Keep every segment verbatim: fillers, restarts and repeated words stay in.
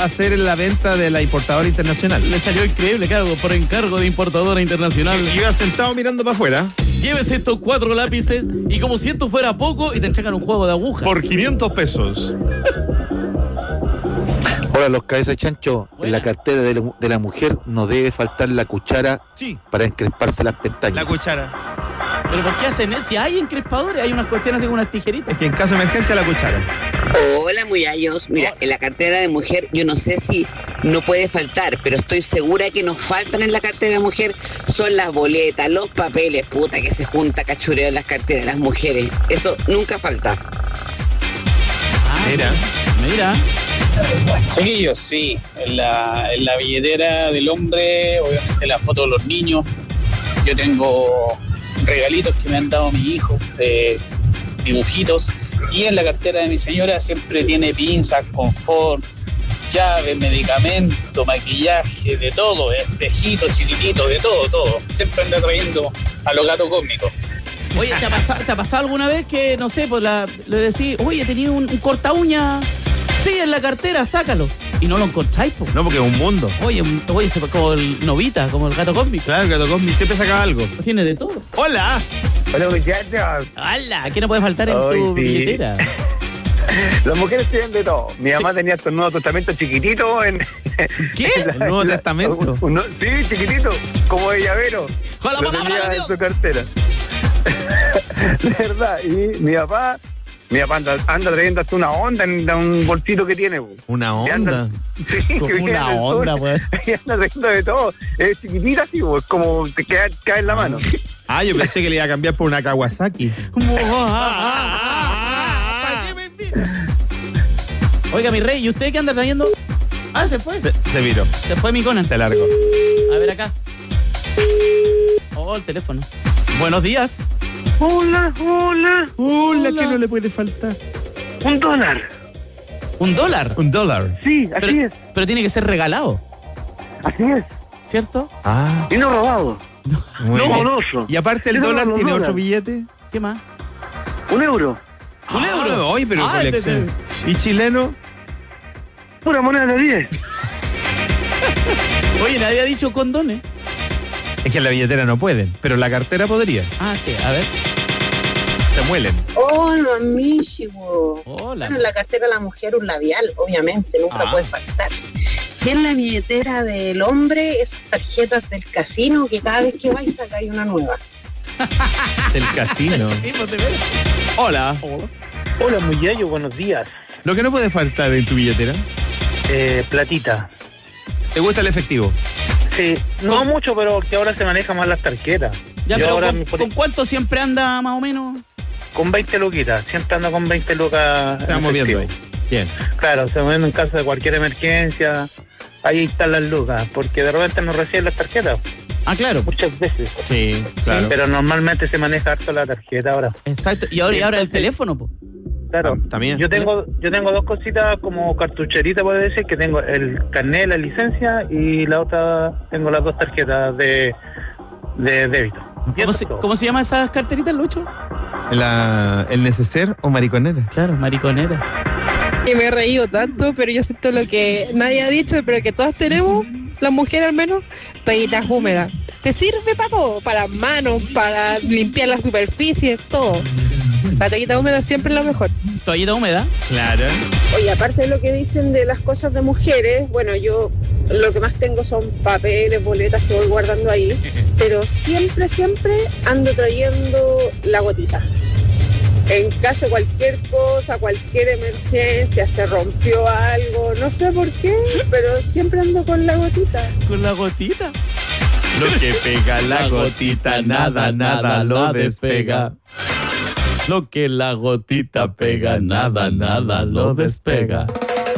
hacer la venta de la importadora internacional. Le salió increíble, claro, por encargo de importadora internacional. Y iba sentado mirando para afuera. Llévese estos cuatro lápices y como si esto fuera poco y te entregan un juego de agujas. Por quinientos pesos. Hola, los cabezas de chancho. Buena. En la cartera de la, de la mujer no debe faltar la cuchara Sí, para encresparse las pestañas. la cuchara. ¿Pero por qué hacen eso? Si hay encrespadores, hay unas cuestiones así con unas tijeritas. Es que en caso de emergencia, la cuchara. Hola, muyallos. Mira, en la cartera de mujer, yo no sé si no puede faltar, pero estoy segura que nos faltan en la cartera de mujer son las boletas, los papeles, puta, que se junta cachureo en las carteras de las mujeres. Eso nunca falta. Ah, Mira. Mira. Chiquillos, sí, en la, en la billetera del hombre, obviamente la foto de los niños. Yo tengo regalitos que me han dado mis hijos, de dibujitos. Y en la cartera de mi señora siempre tiene pinzas, confort, llaves, medicamentos, maquillaje, de todo, espejitos, chiquititos, de todo, todo. Siempre anda trayendo a los gatos cósmicos. Oye, ¿te ha pasado, ¿te ha pasado alguna vez que, no sé, pues la, le decís, oye, tenía un, un corta uña? Sí, en la cartera, sácalo. Y no lo encontráis, po. No, porque es un mundo. Oye, un- oye, se- como el Novita, como el gato cósmico. Claro, el gato Cosmi siempre sacaba algo. Tiene de todo. ¡Hola! Hola, muchachos. ¡Hala! ¿Qué no puede faltar en Ay, tu sí. billetera? Las mujeres tienen de todo. Mi mamá tenía estos Nuevo Testamento chiquitito en... ¿Qué? en la- ¿El Nuevo en la- Testamento? un- un- sí, chiquitito, como de llavero. ¡Con la Lo palabra tenía de en Dios! su cartera. De verdad. Y mi papá... Mi papá anda, anda trayendo hasta una onda en un bolsito que tiene. po. Una Y anda- onda. Sí, Como que viene una del sur. onda, pues. Y anda trayendo de todo. Es chiquitita así, pues, como que cae, cae en la mano. Ah, yo pensé que le iba a cambiar por una Kawasaki. ¿Para qué me invitan? Oiga, mi rey, ¿y usted qué anda trayendo? Ah, se fue. Se, se viró, Se fue mi Conan. se largó. A ver acá. Oh, el teléfono. Buenos días. Hola, hola. Hola, Hola. que no le puede faltar. Un dólar. ¿Un dólar? Un dólar. Sí, así Pero, es. pero tiene que ser regalado, Así es. ¿cierto? Ah, Y no robado. muy No bien. goloso. Y aparte el Sí, no, dólar no, tiene dólar. otro billete. ¿Qué más? Un euro. ¿Un Ah, euro? Oye, pero Ah, colección. ¿Y chileno? Pura moneda de diez. Oye, nadie ha dicho condones. Es que en la billetera no pueden, pero en la cartera podría. Ah, sí, a ver. Se muelen. Hola, Michigo. Hola. Bueno, en la cartera de la mujer un labial, obviamente, nunca Ah. puede faltar. Y en la billetera del hombre, esas tarjetas del casino que cada vez que vais sacáis una nueva. Del casino. Sí, pues te veo. Hola. Hola. Hola, muchacho, buenos días. Lo que no puede faltar en tu billetera. Eh, platita. ¿Te gusta el efectivo? Sí, no mucho, pero que ahora se manejan más las tarjetas. Ya, Yo pero ahora ¿con, me pone- ¿con cuánto siempre anda más o menos? Con veinte luquitas, siempre ando con veinte lucas. en Estamos viendo ahí. efectivo. Bien. Claro, se mueven en caso de cualquier emergencia. Ahí están las lucas, porque de repente no reciben las tarjetas, Ah, claro. muchas veces. Sí, claro. Pero normalmente se maneja harto la tarjeta ahora. Exacto. Y ahora, y ahora el teléfono, po. Claro, Tam- también. Yo tengo, yo tengo dos cositas como cartucherita, puede decir, que tengo el carnet, la licencia, y la otra tengo las dos tarjetas de, de débito. Y ¿Cómo eso se, es todo. ¿Cómo se llaman esas carteritas, Lucho? La, ¿El neceser o mariconera? Claro, mariconera. Y me he reído tanto, pero yo siento lo que nadie ha dicho, pero que todas tenemos, las mujeres al menos, toallitas húmedas. Te sirve para todo, para las manos, para limpiar las superficies, todo. La toallita húmeda siempre es lo mejor. Toallita húmeda. Claro. Oye, aparte de lo que dicen de las cosas de mujeres, bueno, yo lo que más tengo son papeles, boletas que voy guardando ahí, pero siempre, siempre ando trayendo la gotita. En caso de cualquier cosa, cualquier emergencia, se rompió algo, no sé por qué, pero siempre ando con la gotita. Con la gotita. Lo que pega la gotita, nada, nada lo despega. Lo que la gotita pega, nada, nada lo despega.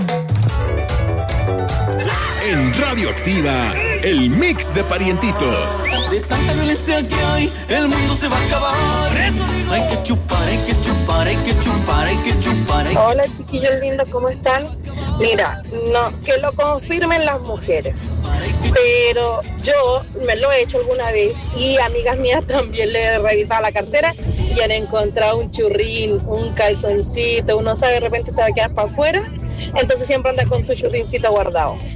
En Radioactiva, el mix de parientitos. De tanta violencia que hay, el mundo se va a acabar. Hay que chupar, hay que chupar, hay que chupar, hay que chupar. Hay... Hola chiquillos lindos, ¿cómo están? Mira, no, que lo confirmen las mujeres, pero yo me lo he hecho alguna vez y amigas mías también le he revisado la cartera y han encontrado un churrín, un calzoncito, uno sabe, de repente se va a quedar para afuera entonces siempre anda con su churrincito guardado.